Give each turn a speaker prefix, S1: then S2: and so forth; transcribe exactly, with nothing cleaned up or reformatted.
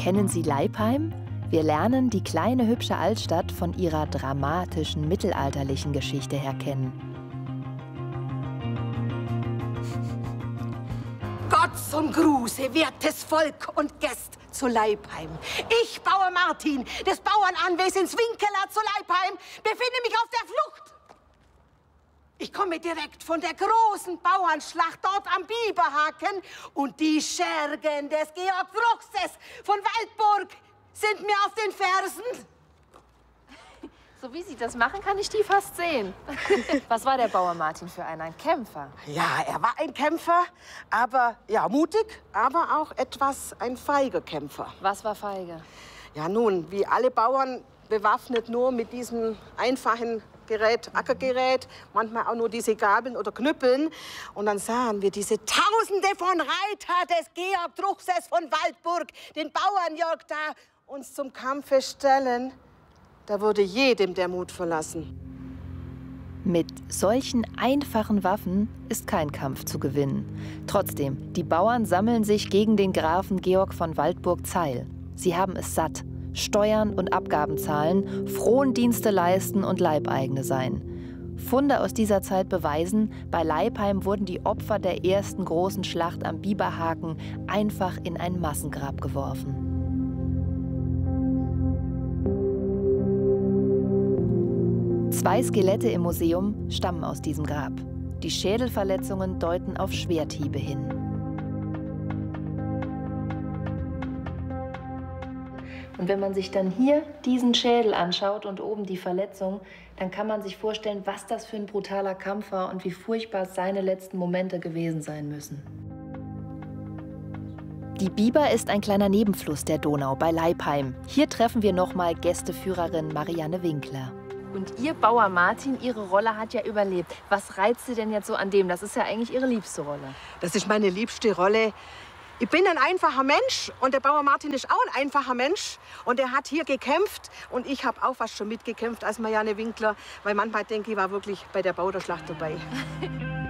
S1: Kennen Sie Leipheim? Wir lernen die kleine hübsche Altstadt von ihrer dramatischen mittelalterlichen Geschichte her kennen.
S2: Gott zum Gruße, wertes Volk und Gäst zu Leipheim. Ich, Bauer Martin, des Bauernanwesens Winkeler zu Leipheim, befinde mich auf der Flucht. Ich komme direkt von der großen Bauernschlacht dort am Biberhaken und die Schergen des Georg Druchses von Waldburg sind mir auf den Fersen.
S3: So wie Sie das machen, kann ich die fast sehen. Was war der Bauer Martin für einer? Ein Kämpfer?
S2: Ja, er war ein Kämpfer, aber ja, mutig, aber auch etwas ein feiger Kämpfer.
S3: Was war feige?
S2: Ja, nun, wie alle Bauern bewaffnet nur mit diesem einfachen Gerät, Ackergerät, manchmal auch nur diese Gabeln oder Knüppeln. Und dann sahen wir diese Tausende von Reiter des Georg Druchses von Waldburg, den Bauernjörg da, uns zum Kampfe stellen. Da wurde jedem der Mut verlassen.
S1: Mit solchen einfachen Waffen ist kein Kampf zu gewinnen. Trotzdem, die Bauern sammeln sich gegen den Grafen Georg von Waldburg-Zeil. Sie haben es satt. Steuern und Abgaben zahlen, Frondienste leisten und Leibeigene sein. Funde aus dieser Zeit beweisen, bei Leipheim wurden die Opfer der ersten großen Schlacht am Biberhaken einfach in ein Massengrab geworfen. Zwei Skelette im Museum stammen aus diesem Grab. Die Schädelverletzungen deuten auf Schwerthiebe hin. Und wenn man sich dann hier diesen Schädel anschaut und oben die Verletzung, dann kann man sich vorstellen, was das für ein brutaler Kampf war und wie furchtbar seine letzten Momente gewesen sein müssen. Die Biber ist ein kleiner Nebenfluss der Donau bei Leipheim. Hier treffen wir nochmal Gästeführerin Marianne Winkler.
S3: Und Ihr Bauer Martin, Ihre Rolle hat ja überlebt. Was reizt Sie denn jetzt so an dem? Das ist ja eigentlich Ihre liebste Rolle.
S2: Das ist meine liebste Rolle. Ich bin ein einfacher Mensch und der Bauer Martin ist auch ein einfacher Mensch. Und er hat hier gekämpft und ich habe auch fast schon mitgekämpft als Marianne Winkler, weil manchmal denke ich, war wirklich bei der Bauderschlacht dabei.